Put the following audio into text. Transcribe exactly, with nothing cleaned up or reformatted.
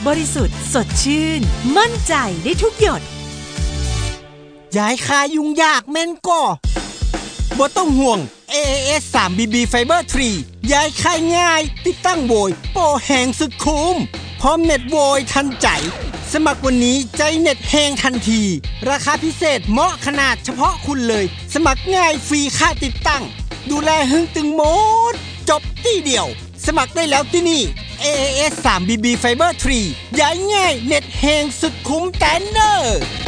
บริสุทธิ์สดชื่นมั่นใจได้ทุกหยดย้ายคายุ่งยากแม่นก่อบ่ต้องห่วง เอ เอ เอส ทรี บี บี Fiber ทรีย้ายคายง่ายติดตั้งโวยโปรแหงสุดคุ้มพร้อมเน็ตโวยทันใจสมัครวันนี้ใจเน็ตแหงทันทีราคาพิเศษเหมาะขนาดเฉพาะคุณเลยสมัครง่ายฟรีค่าติดตั้งดูแลหึงตึงหมดจบที่เดียวสมัครได้แล้วที่นี่ เอ เอ เอส ทรี บี บี Fiber ทรีย้ายง่ายเน็ตแหงสุดคุ้มแต่เนอร์